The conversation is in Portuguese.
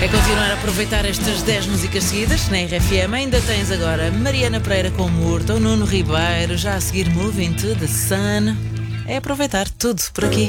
continuar a aproveitar estas 10 músicas seguidas na RFM. Ainda tens agora Mariana Pereira com Murta, o Nuno Ribeiro, já a seguir Moving to the Sun. É aproveitar tudo por aqui.